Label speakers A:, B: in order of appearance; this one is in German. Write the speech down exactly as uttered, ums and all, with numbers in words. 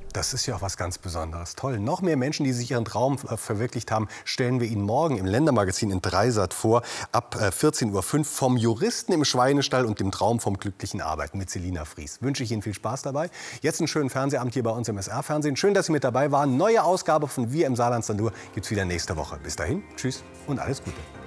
A: Das ist ja auch was ganz Besonderes. Toll. Noch mehr Menschen, die sich ihren Traum äh, verwirklicht haben, stellen wir Ihnen morgen im Ländermagazin in Dreisat vor. Ab äh, vierzehn Uhr fünf vom Juristen im Schweinestall und dem Traum vom glücklichen Arbeiten mit Selina Fries. Wünsche ich Ihnen viel Spaß dabei. Jetzt einen schönen Fernsehabend hier bei uns im S R-Fernsehen. Schön, dass Sie mit dabei waren. Neue Ausgabe von Wir im Saarlandster Nur gibt es wieder nächste Woche. Bis dahin, tschüss und alles Gute.